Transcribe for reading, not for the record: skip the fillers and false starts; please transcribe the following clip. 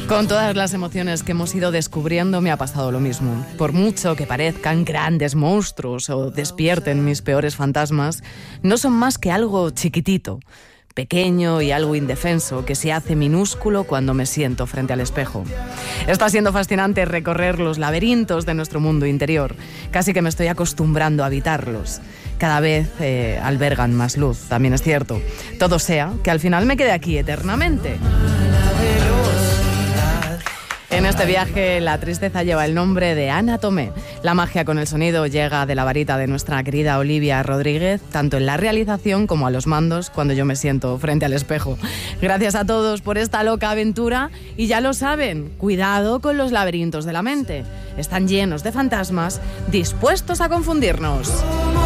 Con todas las emociones que hemos ido descubriendo me ha pasado lo mismo. Por mucho que parezcan grandes monstruos o despierten mis peores fantasmas, no son más que algo chiquitito, pequeño y algo indefenso que se hace minúsculo cuando me siento frente al espejo. Está siendo fascinante recorrer los laberintos de nuestro mundo interior. Casi que me estoy acostumbrando a habitarlos. Cada vez albergan más luz, también es cierto. Todo sea que al final me quede aquí eternamente. En este viaje, la tristeza lleva el nombre de Ana Tomé. La magia con el sonido llega de la varita de nuestra querida Olivia Rodríguez, tanto en la realización como a los mandos cuando yo me siento frente al espejo. Gracias a todos por esta loca aventura y ya lo saben, cuidado con los laberintos de la mente. Están llenos de fantasmas dispuestos a confundirnos.